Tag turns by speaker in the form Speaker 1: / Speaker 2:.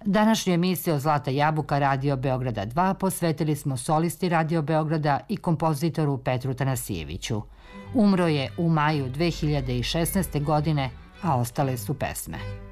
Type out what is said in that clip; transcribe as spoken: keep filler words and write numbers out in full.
Speaker 1: Današnju emisiju Zlata jabuka Radio Beograda dva posvetili smo solisti Radio Beograda i kompozitoru Petru Tanasijeviću. Umro je u maju dve hiljade šesnaeste. godine, a ostale su pesme.